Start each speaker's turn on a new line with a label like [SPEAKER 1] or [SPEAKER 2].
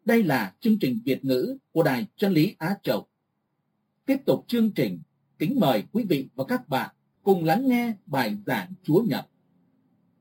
[SPEAKER 1] Đây là chương trình Việt ngữ của Đài Chân lý Á Châu. Tiếp tục chương trình, kính mời quý vị và các bạn cùng lắng nghe bài giảng Chúa Nhật